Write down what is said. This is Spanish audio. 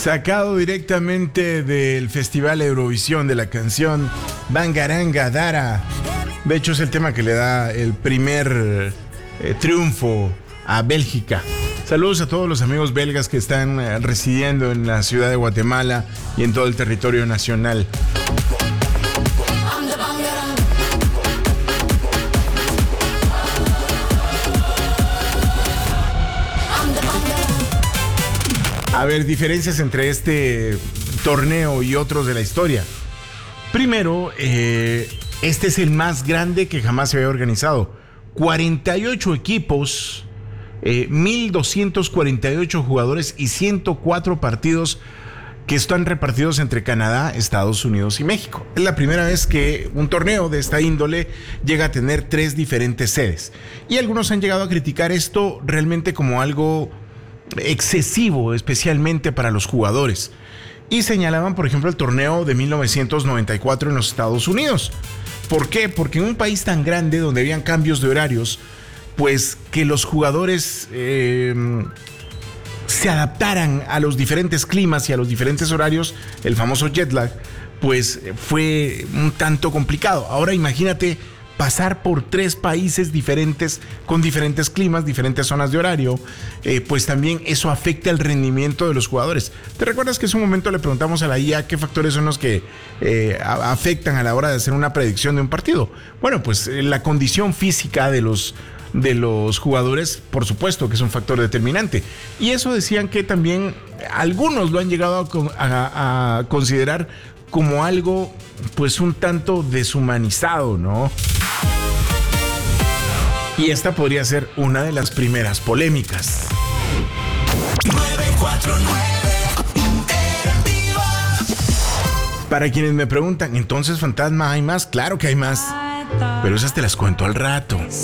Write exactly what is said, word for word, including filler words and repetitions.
Sacado directamente del Festival Eurovisión de la canción Bangaranga Dara. De hecho, es el tema que le da el primer eh, triunfo a Bélgica. Saludos a todos los amigos belgas que están eh, residiendo en la ciudad de Guatemala y en todo el territorio nacional. A ver, diferencias entre este torneo y otros de la historia. Primero, eh, este es el más grande que jamás se había organizado. cuarenta y ocho equipos, eh, mil doscientos cuarenta y ocho jugadores y ciento cuatro partidos que están repartidos entre Canadá, Estados Unidos y México. Es la primera vez que un torneo de esta índole llega a tener tres diferentes sedes. Y algunos han llegado a criticar esto realmente como algo excesivo, especialmente para los jugadores. Y señalaban, por ejemplo, el torneo de mil novecientos noventa y cuatro en los Estados Unidos. ¿Por qué? Porque en un país tan grande donde habían cambios de horarios, pues que los jugadores eh, se adaptaran a los diferentes climas y a los diferentes horarios, el famoso jet lag, pues fue un tanto complicado. Ahora imagínate pasar por tres países diferentes, con diferentes climas, diferentes zonas de horario, eh, pues también eso afecta el rendimiento de los jugadores. ¿Te recuerdas que en su momento le preguntamos a la I A qué factores son los que eh, a- afectan a la hora de hacer una predicción de un partido? Bueno, pues eh, la condición física de los, de los jugadores, por supuesto que es un factor determinante. Y eso decían que también algunos lo han llegado a, con- a, a considerar como algo, pues un tanto deshumanizado, ¿no? Y esta podría ser una de las primeras polémicas. Para quienes me preguntan, entonces, Fantasma, ¿hay más? Claro que hay más, pero esas te las cuento al rato.